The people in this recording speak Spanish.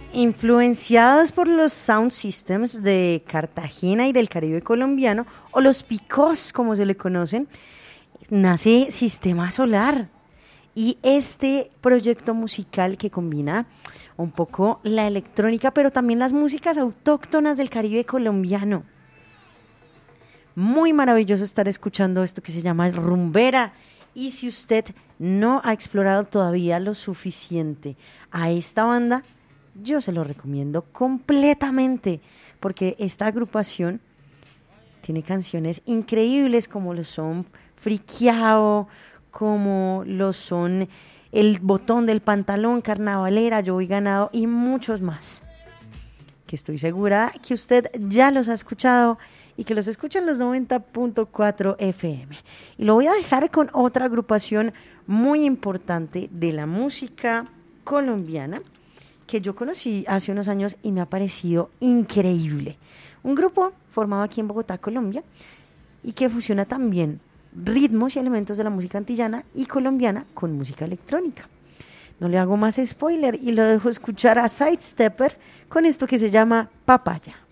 Influenciados por los sound systems de Cartagena y del Caribe colombiano, o los picos, como se le conocen, nace Sistema Solar. Y este proyecto musical que combina un poco la electrónica, pero también las músicas autóctonas del Caribe colombiano. Muy maravilloso estar escuchando esto que se llama rumbera. Y si usted no ha explorado todavía lo suficiente a esta banda, yo se lo recomiendo completamente, porque esta agrupación tiene canciones increíbles como lo son Friqueao, como lo son El Botón del Pantalón, Carnavalera, Yo Voy Ganado y muchos más, que estoy segura que usted ya los ha escuchado y que los escucha en los 90.4 FM. Y lo voy a dejar con otra agrupación muy importante de la música colombiana que yo conocí hace unos años y me ha parecido increíble. Un grupo formado aquí en Bogotá, Colombia, y que fusiona también ritmos y elementos de la música antillana y colombiana con música electrónica. No le hago más spoiler y lo dejo escuchar a Sidestepper con esto que se llama Papaya.